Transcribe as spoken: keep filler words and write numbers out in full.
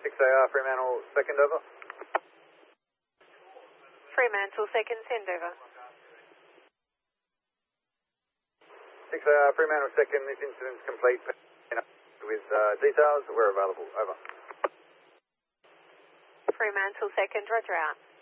six A R Fremantle, second over. Fremantle, second, send over. six A R Fremantle, second, this incident's complete with uh, details. We're available, over. Fremantle, second, roger out.